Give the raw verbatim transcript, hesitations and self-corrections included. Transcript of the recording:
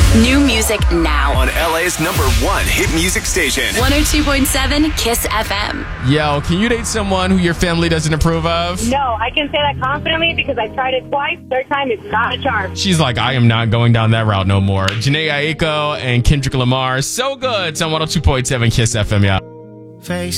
New music now on L A's number one hit music station. one oh two point seven Kiss F M. Yo, can you date someone who your family doesn't approve of? No, I can say that confidently because I tried it twice. Third time is not a charm. She's like, I am not going down that route no more. Janae Aiko and Kendrick Lamar. So good. It's on one oh two point seven Kiss F M, yeah. Face